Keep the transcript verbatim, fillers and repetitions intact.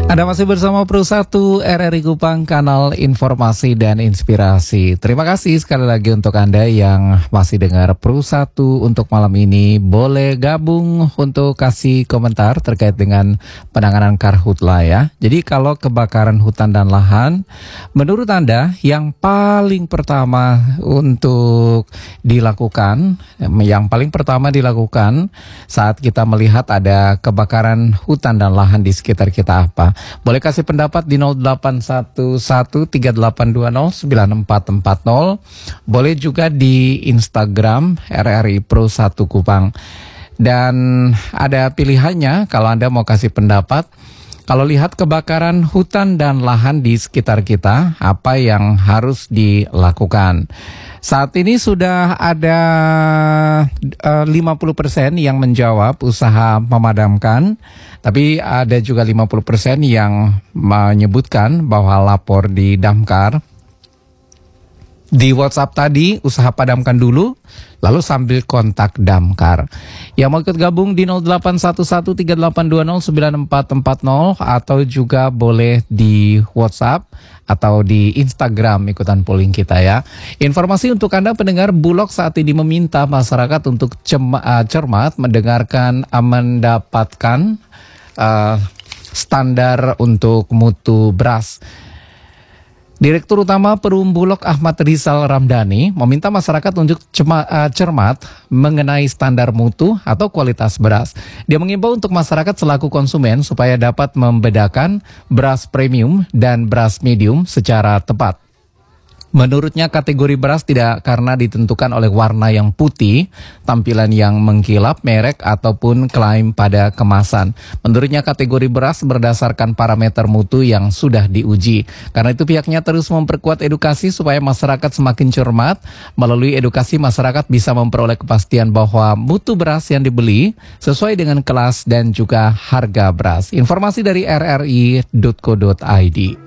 Anda masih bersama Pro satu R R I Kupang, kanal informasi dan inspirasi. Terima kasih sekali lagi untuk Anda yang masih dengar Pro satu untuk malam ini. Boleh gabung untuk kasih komentar terkait dengan penanganan karhutla ya. Jadi kalau kebakaran hutan dan lahan, menurut Anda yang paling pertama untuk dilakukan, yang paling pertama dilakukan saat kita melihat ada kebakaran hutan dan lahan di sekitar kita apa? Boleh kasih pendapat di nol delapan satu satu tiga delapan dua nol sembilan empat empat nol. Boleh juga di Instagram R R I Pro satu Kupang. Dan ada pilihannya kalau Anda mau kasih pendapat. Kalau lihat kebakaran hutan dan lahan di sekitar kita, apa yang harus dilakukan? Saat ini sudah ada uh, lima puluh persen yang menjawab usaha memadamkan, tapi ada juga lima puluh persen yang menyebutkan bahwa lapor di Damkar. Di WhatsApp tadi, usaha padamkan dulu, lalu sambil kontak Damkar. Yang mau ikut gabung di nol delapan satu satu tiga delapan dua nol sembilan empat empat nol atau juga boleh di WhatsApp atau di Instagram ikutan polling kita ya. Informasi untuk Anda pendengar, Bulog saat ini meminta masyarakat untuk cema, uh, cermat mendengarkan uh, mendapatkan uh, standar untuk mutu beras. Direktur Utama Perum Bulog Ahmad Rizal Ramdhani meminta masyarakat untuk cema, uh, cermat mengenai standar mutu atau kualitas beras. Dia mengimbau untuk masyarakat selaku konsumen supaya dapat membedakan beras premium dan beras medium secara tepat. Menurutnya kategori beras tidak karena ditentukan oleh warna yang putih, tampilan yang mengkilap, merek, ataupun klaim pada kemasan. Menurutnya kategori beras berdasarkan parameter mutu yang sudah diuji. Karena itu pihaknya terus memperkuat edukasi supaya masyarakat semakin cermat. Melalui edukasi masyarakat bisa memperoleh kepastian bahwa mutu beras yang dibeli sesuai dengan kelas dan juga harga beras. Informasi dari R R I titik co titik I D.